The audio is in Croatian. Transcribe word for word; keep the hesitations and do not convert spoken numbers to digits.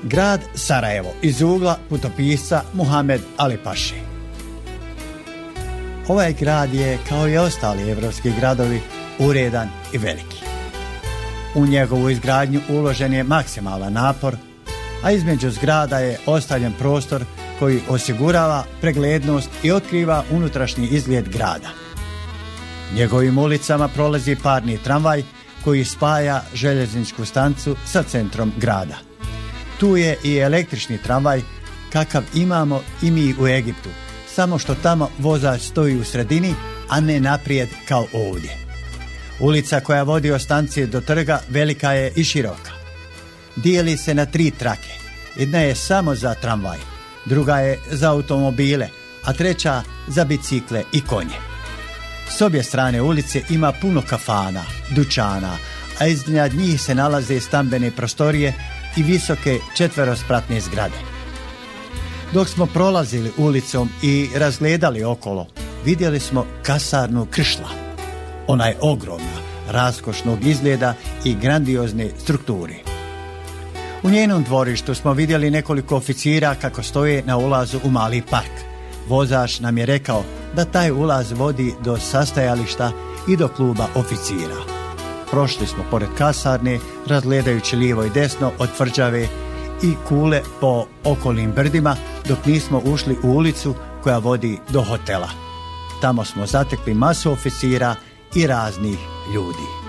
Grad Sarajevo iz ugla putopisca Muhamed Ali Paše. Ovaj grad je, kao i ostali evropski gradovi, uredan i veliki. U njegovu izgradnju uložen je maksimalan napor, a između zgrada je ostavljen prostor koji osigurava preglednost i otkriva unutrašnji izgled grada. Njegovim ulicama prolazi parni tramvaj koji spaja željezničku stanicu sa centrom grada. Tu je i električni tramvaj kakav imamo i mi u Egiptu, samo što tamo vozač stoji u sredini, a ne naprijed kao ovdje. Ulica koja vodi od stanice do trga velika je i široka. Dijeli se na tri trake. Jedna je samo za tramvaj, druga je za automobile, a treća za bicikle i konje. S obje strane ulice ima puno kafana, dućana, a iznad njih se nalaze stambene prostorije i visoke četverospratne zgrade. Dok smo prolazili ulicom i razgledali okolo, vidjeli smo kasarnu Kršla. Ona je ogromna, raskošnog izgleda i grandiozne strukture. U njenom dvorištu smo vidjeli nekoliko oficira kako stoje na ulazu u mali park. Vozač nam je rekao da taj ulaz vodi do sastajališta i do kluba oficira. Prošli smo pored kasarne, razgledajući lijevo i desno od tvrđave i kule po okolnim brdima, dok nismo ušli u ulicu koja vodi do hotela. Tamo smo zatekli masu oficira i raznih ljudi.